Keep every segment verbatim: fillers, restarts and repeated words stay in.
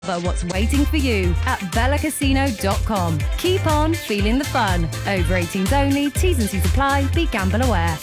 But what's waiting for you at bella casino dot com. Keep on feeling the fun. Over eighteens only. T's and C's apply. Be gamble aware.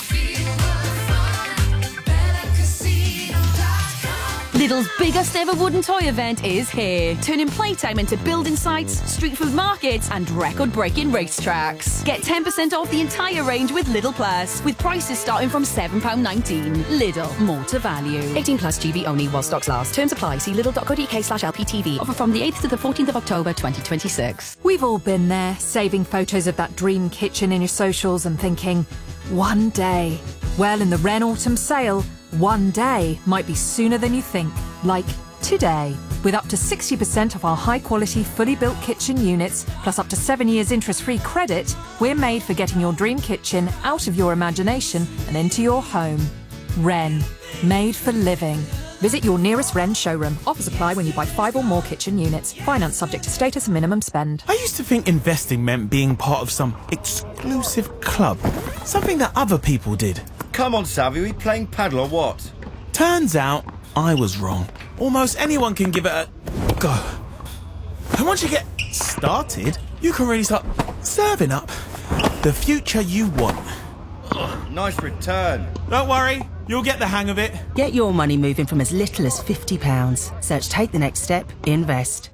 Lidl's biggest ever wooden toy event is here, turning playtime into building sites, street food markets and record-breaking racetracks. Get ten percent off the entire range with Lidl Plus, with prices starting from seven pounds nineteen. Lidl, more to value. eighteen plus G B only while stocks last. Terms apply. See lidl dot co dot uk slash L P T V. Offer from the eighth to the fourteenth of October twenty twenty-six. We've all been there, saving photos of that dream kitchen in your socials and thinking, one day. Well, in the Wren Autumn Sale, one day might be sooner than you think, like today. With up to sixty percent of our high-quality, fully built kitchen units, plus up to seven years interest-free credit, we're made for getting your dream kitchen out of your imagination and into your home. Wren, made for living. Visit your nearest Wren showroom. Offers apply when you buy five or more kitchen units. Finance subject to status and minimum spend. I used to think investing meant being part of some exclusive club, something that other people did. Come on, Savvy, are we playing paddle or what? Turns out I was wrong. Almost anyone can give it a go. And once you get started, you can really start serving up the future you want. Ugh, nice return. Don't worry, you'll get the hang of it. Get your money moving from as little as fifty pounds. Search Take the Next Step, Invest.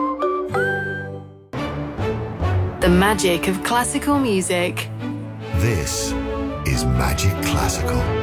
The magic of classical music. This is Magic Classical.